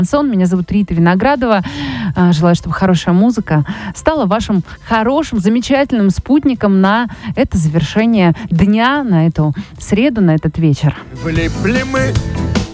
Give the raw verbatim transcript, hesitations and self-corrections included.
Сон. Меня зовут Рита Виноградова. Желаю, чтобы хорошая музыка стала вашим хорошим, замечательным спутником на это завершение дня, на эту среду, на этот вечер. Влипли мы